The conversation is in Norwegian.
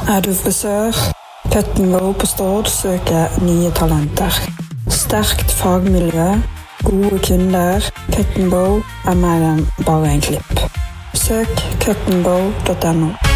Er du frisør? Cut & Go på Stord søker nye talenter. Sterkt fagmiljø, gode kunder. Cut & Go er mer enn bare en klipp. Søk cutandgo.no.